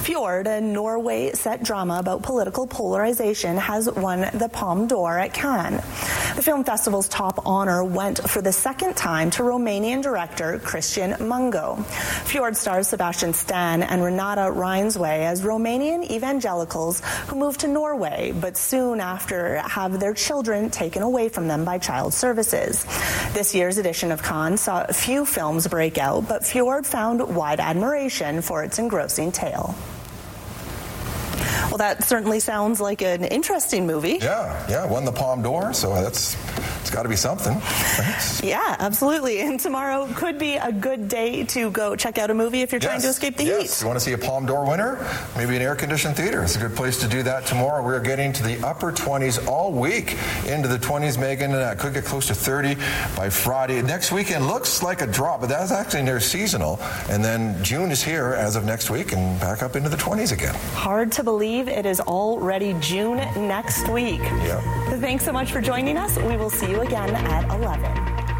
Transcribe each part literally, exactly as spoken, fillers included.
Fjord, a Norway-set drama about political polarization, has won the Palme d'Or at Cannes. The film festival's top honor went for the second time to Romanian director Cristian Mungo. Fjord stars Sebastian Stan and Renata Reinsway as Romanian evangelicals who moved to Norway, but soon after have their children taken away from them by child services. This year's edition of Cannes saw a few films break out, but Fjord found wide admiration for its engrossing tale. Well, that certainly sounds like an interesting movie. Yeah, yeah, won the Palme d'Or, so that's it's got to be something. Right? Yeah, absolutely. And tomorrow could be a good day to go check out a movie if you're yes, trying to escape the yes. heat. Yes, you want to see a Palme d'Or winner? Maybe an air-conditioned theater. It's a good place to do that tomorrow. We're getting to the upper twenties all week, into the twenties, Megan, and that could get close to thirty by Friday. Next weekend looks like a drop, but that's actually near seasonal. And then June is here as of next week and back up into the twenties again. Hard to believe it is already June next week. Yeah. Thanks so much for joining us. We will see you again at eleven.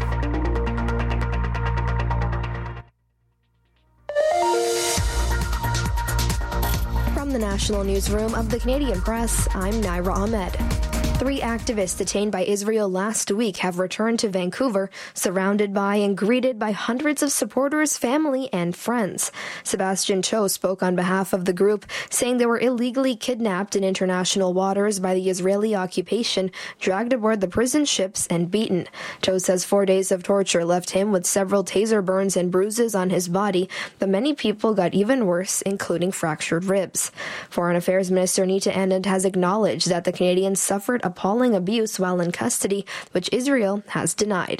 From the National Newsroom of the Canadian Press, I'm Naira Ahmed. Three activists detained by Israel last week have returned to Vancouver, surrounded by and greeted by hundreds of supporters, family, and friends. Sebastian Cho spoke on behalf of the group, saying they were illegally kidnapped in international waters by the Israeli occupation, dragged aboard the prison ships, and beaten. Cho says four days of torture left him with several taser burns and bruises on his body, but many people got even worse, including fractured ribs. Foreign Affairs Minister Nita Anand has acknowledged that the Canadians suffered appalling abuse while in custody, which Israel has denied.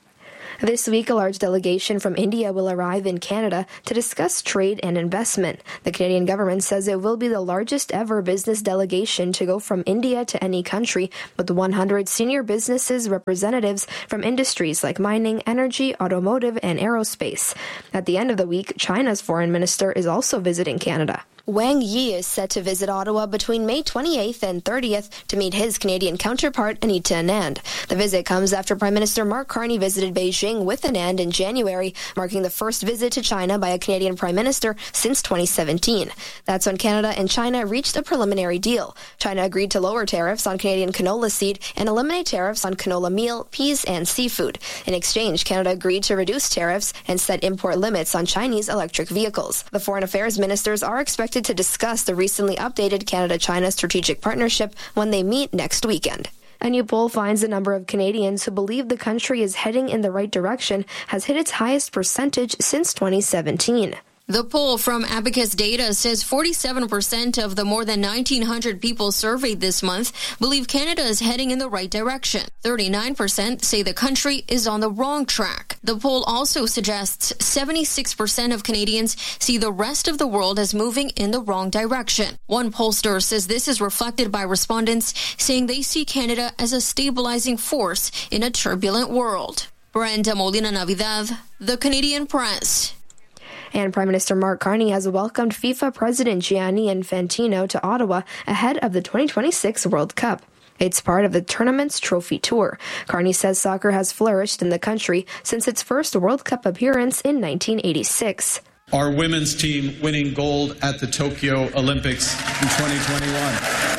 This week, a large delegation from India will arrive in Canada to discuss trade and investment. The Canadian government says it will be the largest ever business delegation to go from India to any country, with one hundred senior businesses representatives from industries like mining, energy, automotive, and aerospace. At the end of the week, China's foreign minister is also visiting Canada. Wang Yi is set to visit Ottawa between May twenty-eighth and thirtieth to meet his Canadian counterpart, Anita Anand. The visit comes after Prime Minister Mark Carney visited Beijing with Anand in January, marking the first visit to China by a Canadian Prime Minister since twenty seventeen. That's when Canada and China reached a preliminary deal. China agreed to lower tariffs on Canadian canola seed and eliminate tariffs on canola meal, peas, and seafood. In exchange, Canada agreed to reduce tariffs and set import limits on Chinese electric vehicles. The foreign affairs ministers are expected to discuss the recently updated Canada-China strategic partnership when they meet next weekend. A new poll finds the number of Canadians who believe the country is heading in the right direction has hit its highest percentage since twenty seventeen. The poll from Abacus Data says forty-seven percent of the more than nineteen hundred people surveyed this month believe Canada is heading in the right direction. thirty-nine percent say the country is on the wrong track. The poll also suggests seventy-six percent of Canadians see the rest of the world as moving in the wrong direction. One pollster says this is reflected by respondents saying they see Canada as a stabilizing force in a turbulent world. Brenda Molina Navidad, The Canadian Press. And Prime Minister Mark Carney has welcomed FIFA President Gianni Infantino to Ottawa ahead of the twenty twenty-six World Cup. It's part of the tournament's trophy tour. Carney says soccer has flourished in the country since its first World Cup appearance in nineteen eighty-six. Our women's team winning gold at the Tokyo Olympics in twenty twenty-one.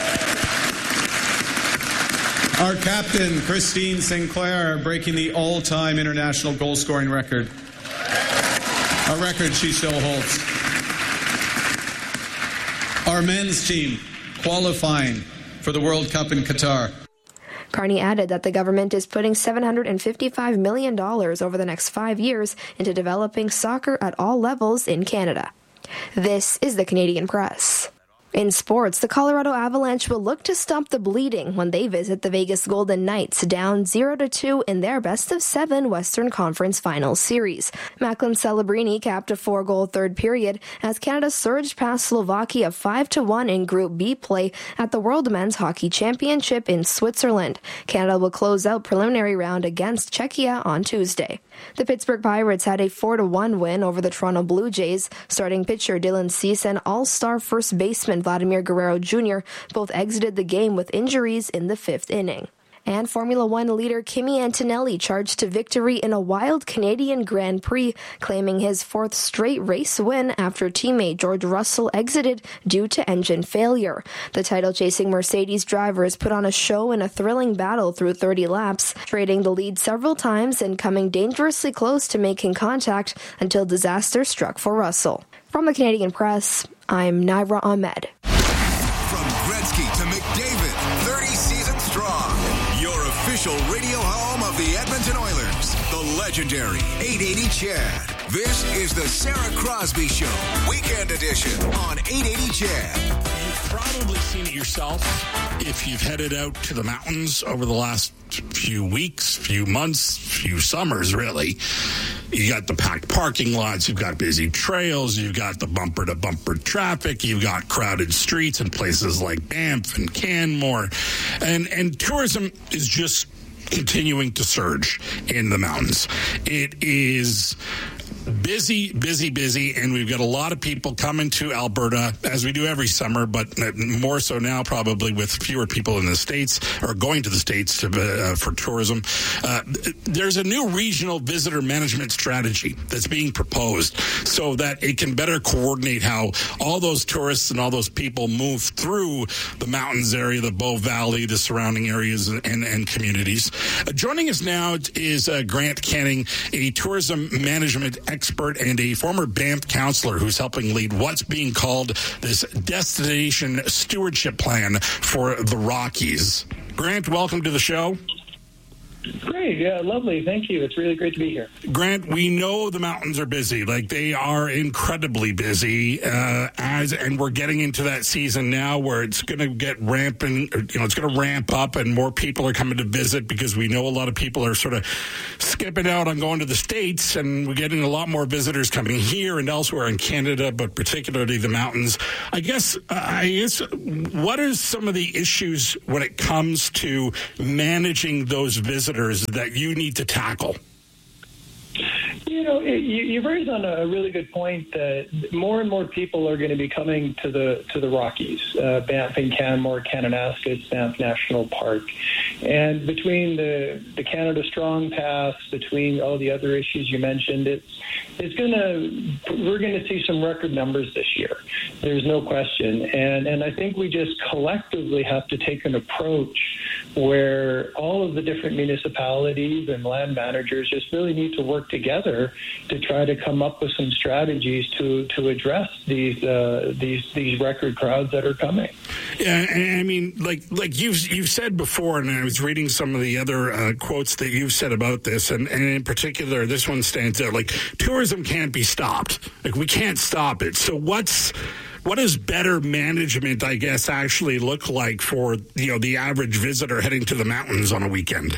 Our captain, Christine Sinclair, breaking the all-time international goal-scoring record. A record she still holds. Our men's team qualifying for the World Cup in Qatar. Carney added that the government is putting seven hundred fifty-five million dollars over the next five years into developing soccer at all levels in Canada. This is the Canadian Press. In sports, the Colorado Avalanche will look to stop the bleeding when they visit the Vegas Golden Knights, down zero to two in their best-of-seven Western Conference Finals series. Macklin Celebrini capped a four-goal third period as Canada surged past Slovakia five to one in Group B play at the World Men's Hockey Championship in Switzerland. Canada will close out preliminary round against Czechia on Tuesday. The Pittsburgh Pirates had a four to one win over the Toronto Blue Jays. Starting pitcher Dylan Cease and all-star first baseman Vladimir Guerrero Junior both exited the game with injuries in the fifth inning. And Formula One leader Kimi Antonelli charged to victory in a wild Canadian Grand Prix, claiming his fourth straight race win after teammate George Russell exited due to engine failure. The title-chasing Mercedes drivers put on a show in a thrilling battle through thirty laps, trading the lead several times and coming dangerously close to making contact until disaster struck for Russell. From the Canadian Press, I'm Naira Ahmed. From Gretzky to McDavid, thirty seasons strong. Your official radio home of the Edmonton Oilers, the legendary eight eighty C H E D. This is the Sarah Crosby Show, weekend edition on eight eighty C H E D. You've probably seen it yourself if you've headed out to the mountains over the last few weeks, few months, few summers, really. You got the packed parking lots, you've got busy trails, you've got the bumper-to-bumper traffic, you've got crowded streets in places like Banff and Canmore, and and tourism is just continuing to surge in the mountains. It is busy, busy, busy, and we've got a lot of people coming to Alberta, as we do every summer, but more so now probably with fewer people in the States, or going to the States to, uh, for tourism. Uh, there's a new regional visitor management strategy that's being proposed so that it can better coordinate how all those tourists and all those people move through the mountains area, the Bow Valley, the surrounding areas and, and communities. Uh, joining us now is uh, Grant Canning, a tourism management expert and a former Banff councillor who's helping lead what's being called this destination stewardship plan for the Rockies. Grant, welcome to the show. Great. Yeah, lovely. Thank you. It's really great to be here. Grant, we know the mountains are busy. Like, they are incredibly busy, uh, as, and we're getting into that season now where it's going to get ramping, you know, it's going to ramp up and more people are coming to visit because we know a lot of people are sort of skipping out on going to the States, and we're getting a lot more visitors coming here and elsewhere in Canada, but particularly the mountains. I guess, uh, I guess, what are some of the issues when it comes to managing those visitors that you need to tackle? You know, you, you've raised on a really good point that more and more people are going to be coming to the to the Rockies, uh, Banff and Canmore, Kananaskis, Banff National Park, and between the the Canada Strong Pass, between all the other issues you mentioned, it's it's going to we're going to see some record numbers this year. There's no question, and and I think we just collectively have to take an approach where all of the different municipalities and land managers just really need to work together to try to come up with some strategies to to address these uh, these these record crowds that are coming. Yeah, I mean, like like you've you've said before, and I was reading some of the other uh, quotes that you've said about this, and, and in particular, this one stands out. Like, tourism can't be stopped. Like, we can't stop it. So what's What does better management, I guess, actually look like for, you know, the average visitor heading to the mountains on a weekend?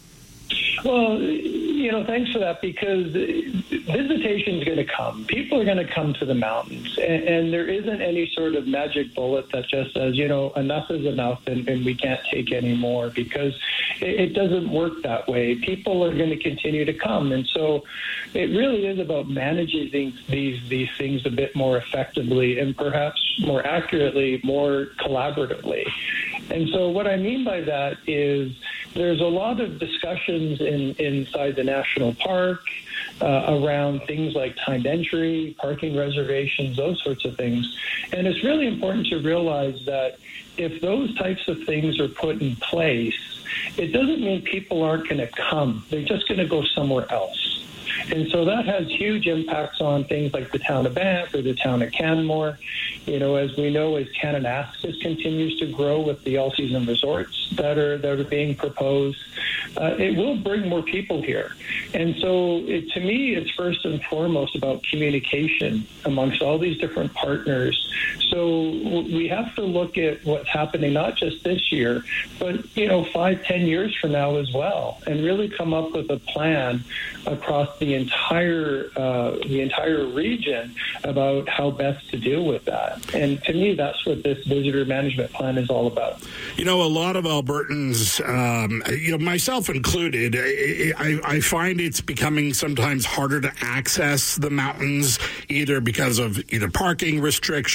Well, you know, thanks for that, because visitation is going to come. People are going to come to the mountains, and, and there isn't any sort of magic bullet that just says, you know, enough is enough and, and we can't take any more, because it, it doesn't work that way. People are going to continue to come, and so it really is about managing these, these, these things a bit more effectively and perhaps more accurately, more collaboratively. And so what I mean by that is there's a lot of discussions in, inside the national park uh, around things like timed entry, parking reservations, those sorts of things. And it's really important to realize that if those types of things are put in place, it doesn't mean people aren't going to come. They're just going to go somewhere else. And so that has huge impacts on things like the town of Banff or the town of Canmore. You know, as we know, as Kananaskis continues to grow with the all-season resorts that are that are being proposed, uh, it will bring more people here. And so, it, to me, it's first and foremost about communication amongst all these different partners. So we have to look at what's happening not just this year, but, you know, five, ten years from now as well, and really come up with a plan across the entire uh, the entire region about how best to deal with that. And to me, that's what this visitor management plan is all about. You know, a lot of Albertans, um, you know, myself included, I, I find it's becoming sometimes harder to access the mountains, either because of either parking restrictions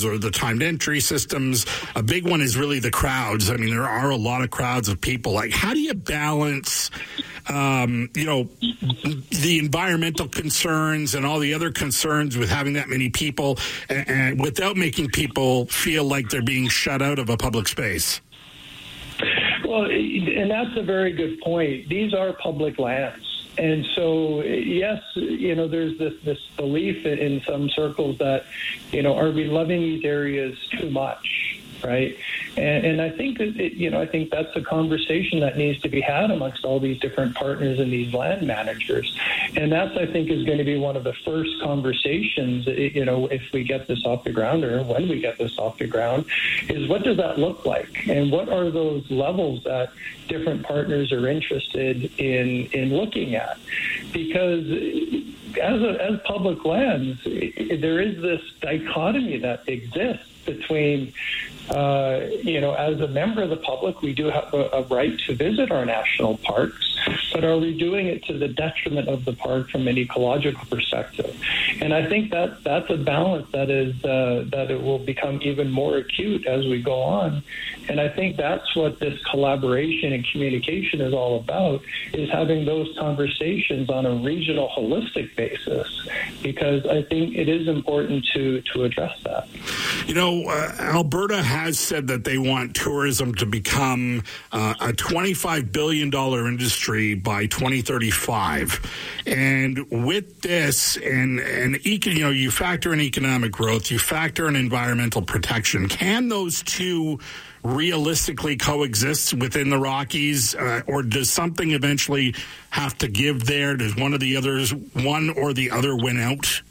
or the timed entry systems. A big one is really the crowds. I mean, there are a lot of crowds of people. Like, how do you balance, um, you know, the environmental concerns and all the other concerns with having that many people and, and without making people feel like they're being shut out of a public space? Well, and that's a very good point. These are public lands. And so, yes, you know, there's this, this belief in some circles that, you know, are we loving these areas too much, right? And, and I think that, it, you know, I think that's a conversation that needs to be had amongst all these different partners and these land managers. And that's, I think, is going to be one of the first conversations, you know, if we get this off the ground or when we get this off the ground, is what does that look like? And what are those levels that different partners are interested in, in looking at? Because as, a, as public lands, there is this dichotomy that exists between, uh, you know, as a member of the public, we do have a, a right to visit our national parks, but are we doing it to the detriment of the park from an ecological perspective? And I think that that's a balance that is uh, that it will become even more acute as we go on. And I think that's what this collaboration and communication is all about, is having those conversations on a regional, holistic basis, because I think it is important to, to address that. You know, uh, Alberta has said that they want tourism to become uh, a twenty-five billion dollars industry by twenty thirty-five. And with this, and, and you know, you factor in economic growth, you factor in environmental protection. Can those two realistically coexist within the Rockies, uh, or does something eventually have to give there? Does one of the others, one or the other win out?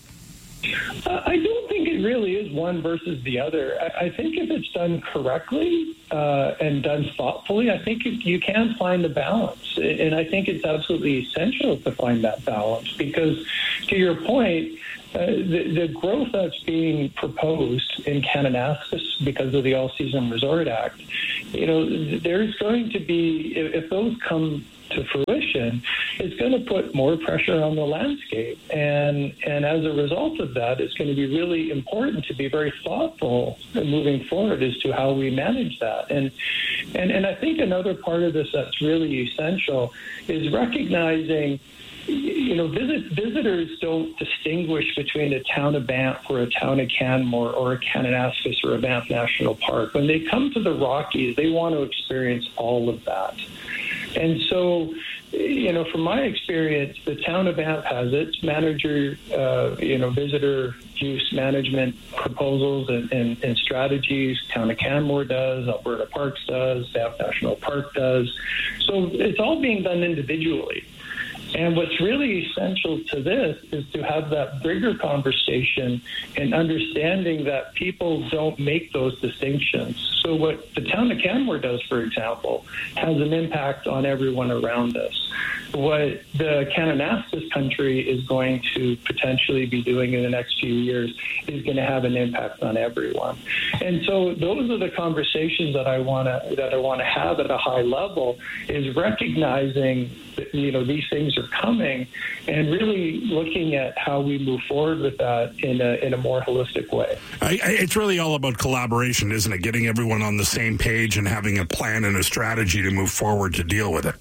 Uh, I don't think it really is one versus the other. I, I think if it's done correctly uh, and done thoughtfully, I think it, you can find a balance. And I think it's absolutely essential to find that balance because, to your point, Uh, the, the growth that's being proposed in Kananaskis because of the All-Season Resort Act, you know, there's going to be, if, if those come to fruition, it's going to put more pressure on the landscape. And and as a result of that, it's going to be really important to be very thoughtful moving forward as to how we manage that. And and, and I think another part of this that's really essential is recognizing, you know, visit, visitors don't distinguish between a town of Banff or a town of Canmore or a Kananaskis or a Banff National Park. When they come to the Rockies, they want to experience all of that. And so, you know, from my experience, the town of Banff has its manager, uh, you know, visitor use management proposals and, and, and strategies. Town of Canmore does, Alberta Parks does, Banff National Park does. So it's all being done individually. And what's really essential to this is to have that bigger conversation and understanding that people don't make those distinctions. So what the town of Canmore does, for example, has an impact on everyone around us. What the Kananaskis country is going to potentially be doing in the next few years is going to have an impact on everyone. And so those are the conversations that I want to that I want to have at a high level, is recognizing that, you know, these things are coming and really looking at how we move forward with that in a in a more holistic way. I, I, it's really all about collaboration, isn't it? Getting everyone on the same page and having a plan and a strategy to move forward to deal with it.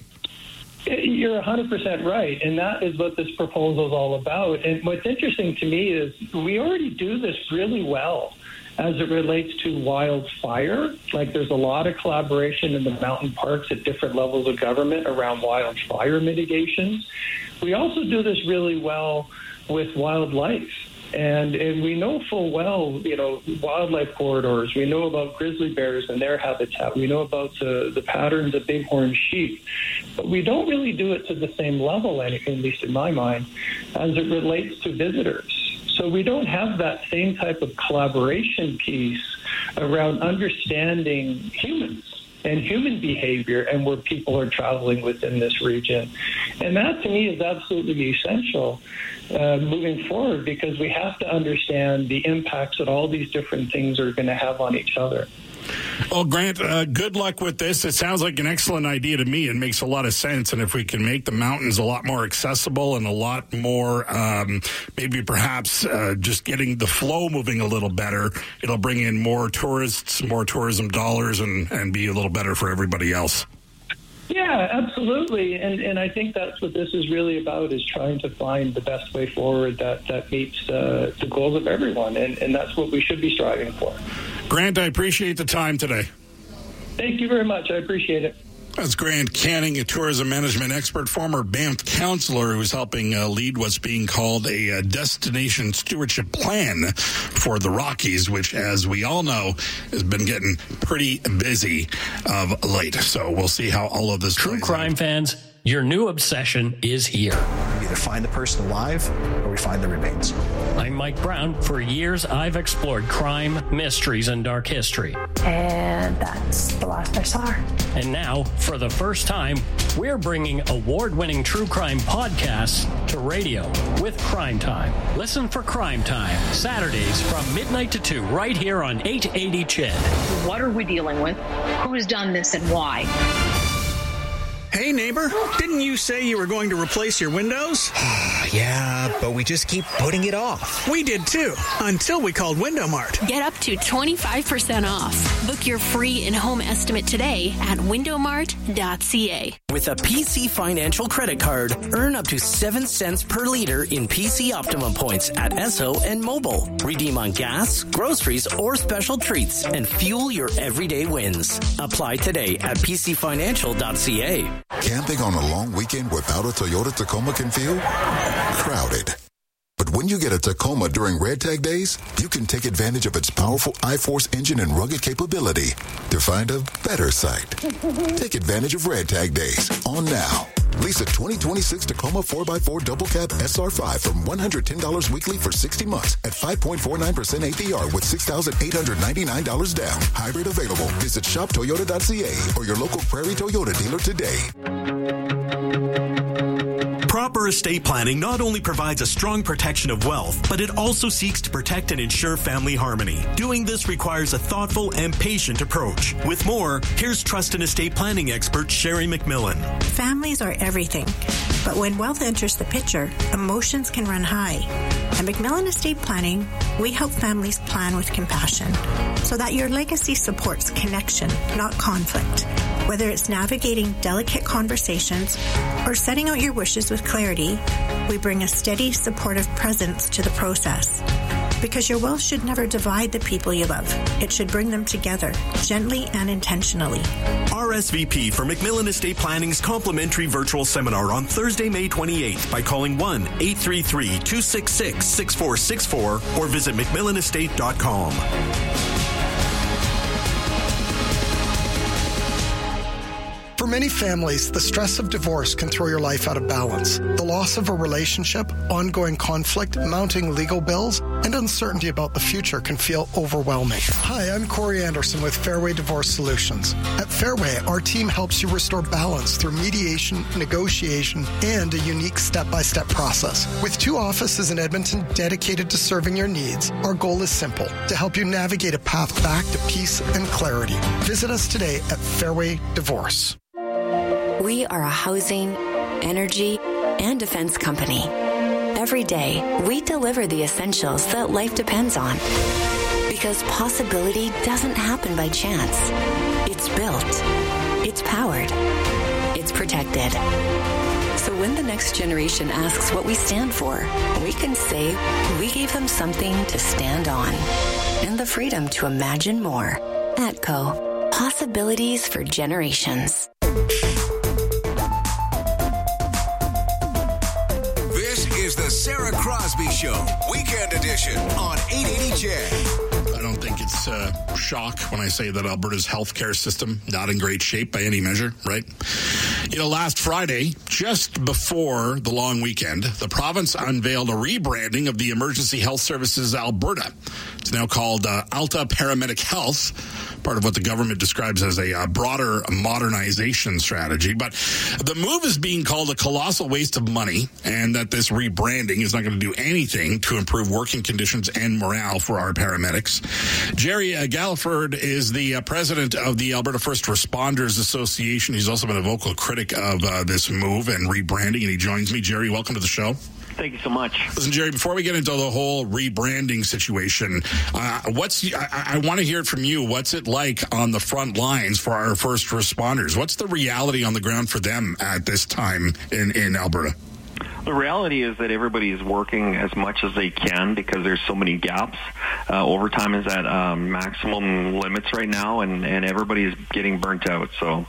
You're one hundred percent right, and that is what this proposal is all about. And what's interesting to me is we already do this really well as it relates to wildfire. Like, there's a lot of collaboration in the mountain parks at different levels of government around wildfire mitigations. We also do this really well with wildlife. And and we know full well, you know, wildlife corridors. We know about grizzly bears and their habitat. We know about the, the patterns of bighorn sheep. But we don't really do it to the same level, at least in my mind, as it relates to visitors. So we don't have that same type of collaboration piece around understanding humans and human behavior and where people are traveling within this region. And that, to me, is absolutely essential uh, moving forward, because we have to understand the impacts that all these different things are going to have on each other. Well, Grant, uh, good luck with this. It sounds like an excellent idea to me. It makes a lot of sense. And if we can make the mountains a lot more accessible and a lot more, um, maybe perhaps uh, just getting the flow moving a little better, it'll bring in more tourists, more tourism dollars, and, and be a little better for everybody else. Yeah, absolutely. And and I think that's what this is really about, is trying to find the best way forward that, that meets uh, the goals of everyone. And, and that's what we should be striving for. Grant, I appreciate the time today. Thank you very much. I appreciate it. That's Grant Canning, a tourism management expert, former Banff councillor who's helping uh, lead what's being called a uh, destination stewardship plan for the Rockies, which, as we all know, has been getting pretty busy of late. So we'll see how all of this True crime out. Fans, your new obsession is here. We either find the person alive or we find the remains. I'm Mike Brown. For years, I've explored crime, mysteries, and dark history. And that's the last I saw her. And now, for the first time, we're bringing award-winning true crime podcasts to radio with Crime Time. Listen for Crime Time, Saturdays from midnight to two, right here on eight eighty C H E D. What are we dealing with? Who's done this and why? Hey, neighbor, didn't you say you were going to replace your windows? Yeah, but we just keep putting it off. We did too, until we called Window Mart. Get up to twenty-five percent off. Book your free in-home estimate today at window mart dot c a. With a P C Financial credit card, earn up to seven cents per liter in P C Optimum points at Esso and Mobile. Redeem on gas, groceries, or special treats and fuel your everyday wins. Apply today at p c financial dot c a. Camping on a long weekend without a Toyota Tacoma can feel crowded. But when you get a Tacoma during Red Tag Days, you can take advantage of its powerful I-Force engine and rugged capability to find a better site. Take advantage of Red Tag Days on now. Lease a twenty twenty-six Tacoma four by four Double Cab S R five from one hundred ten dollars weekly for sixty months at five point four nine percent A P R with six thousand eight hundred ninety-nine dollars down. Hybrid available. Visit shop toyota dot c a or your local Prairie Toyota dealer today. Proper estate planning not only provides a strong protection of wealth, but it also seeks to protect and ensure family harmony. Doing this requires a thoughtful and patient approach. With more, here's trust and estate planning expert Sherry McMillan. Families are everything, but when wealth enters the picture, emotions can run high. At McMillan Estate Planning, we help families plan with compassion so that your legacy supports connection, not conflict. Whether it's navigating delicate conversations or setting out your wishes with clarity, we bring a steady, supportive presence to the process. Because your wealth should never divide the people you love. It should bring them together, gently and intentionally. R S V P for McMillan Estate Planning's complimentary virtual seminar on Thursday, May twenty-eighth by calling one eight three three, two six six, six four six four or visit mcmillan estate dot com. For many families, the stress of divorce can throw your life out of balance. The loss of a relationship, ongoing conflict, mounting legal bills, and uncertainty about the future can feel overwhelming. Hi, I'm Corey Anderson with Fairway Divorce Solutions. At Fairway, our team helps you restore balance through mediation, negotiation, and a unique step-by-step process. With two offices in Edmonton dedicated to serving your needs, our goal is simple, to help you navigate a path back to peace and clarity. Visit us today at Fairway Divorce. We are a housing, energy, and defense company. Every day, we deliver the essentials that life depends on. Because possibility doesn't happen by chance. It's built. It's powered. It's protected. So when the next generation asks what we stand for, we can say we gave them something to stand on. And the freedom to imagine more. ATCO. Possibilities for generations. Is the Sarah Crosby Show, Weekend Edition on eight eighty C H E D. I don't think it's uh, shock when I say that Alberta's healthcare system not in great shape by any measure, right? You know, last Friday, just before the long weekend, the province unveiled a rebranding of the Emergency Health Services Alberta. It's now called uh, Alta Paramedic Health, part of what the government describes as a uh, broader modernization strategy. But the move is being called a colossal waste of money, and that this rebranding is not going to do anything to improve working conditions and morale for our paramedics. Jerry uh, Galliford is the uh, president of the Alberta First Responders Association. He's also been a vocal critic of uh, this move and rebranding, and he joins me. Jerry, welcome to the show. Thank you so much. Listen, Jerry, before we get into the whole rebranding situation, uh, what's I, I want to hear it from you. What's it like on the front lines for our first responders? What's the reality on the ground for them at this time in, in Alberta? The reality is that everybody is working as much as they can because there's so many gaps. Uh, overtime is at um, maximum limits right now, and, and everybody is getting burnt out. So.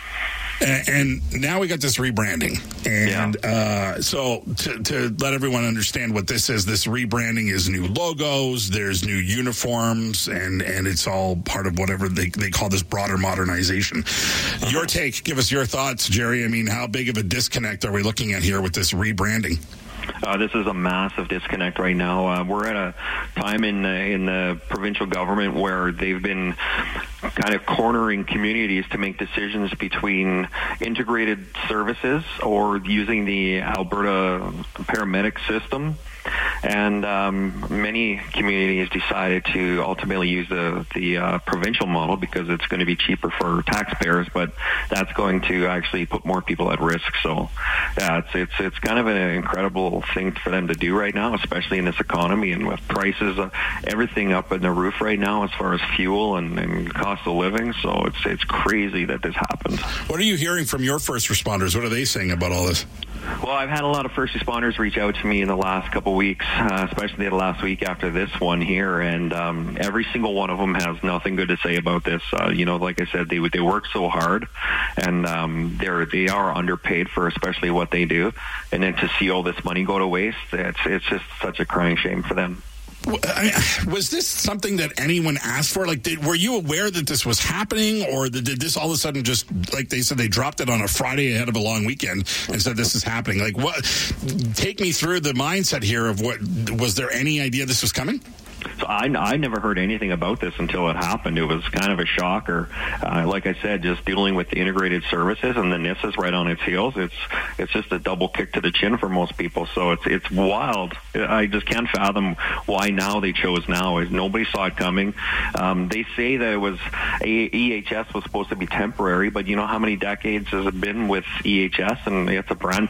And now we got this rebranding. And yeah. uh, so to, to let everyone understand what this is, this rebranding is new logos, there's new uniforms, and, and it's all part of whatever they, they call this broader modernization. Uh-huh. Your take, give us your thoughts, Jerry. I mean, how big of a disconnect are we looking at here with this rebranding? Uh, this is a massive disconnect right now. Uh, we're at a time in, uh, in the provincial government where they've been kind of cornering communities to make decisions between integrated services or using the Alberta paramedic system. And um, many communities decided to ultimately use the the uh, provincial model because it's going to be cheaper for taxpayers, but that's going to actually put more people at risk. So yeah, it's it's it's kind of an incredible thing for them to do right now, especially in this economy and with prices, uh, everything up in the roof right now as far as fuel and, and cost of living. So it's it's crazy that this happened. What are you hearing from your first responders? What are they saying about all this? Well, I've had a lot of first responders reach out to me in the last couple of weeks, uh, especially the last week after this one here, and um, every single one of them has nothing good to say about this. Uh, you know, like I said, they they work so hard, and um, they're they are underpaid for especially what they do, and then to see all this money go to waste, it's it's just such a crying shame for them. Was this something that anyone asked for? Like, did, were you aware that this was happening, or did this all of a sudden just, like they said, they dropped it on a Friday ahead of a long weekend and said this is happening? Like, what? Take me through the mindset here of what, was there any idea this was coming? So I, I never heard anything about this until it happened. It was kind of a shocker. Uh, like I said, just dealing with the integrated services, and then this is right on its heels. It's it's just a double kick to the chin for most people. So it's it's wild. I just can't fathom why now they chose now. Nobody saw it coming. Um, they say that it was E H S was supposed to be temporary, but you know how many decades has it been with E H S, and it's a brand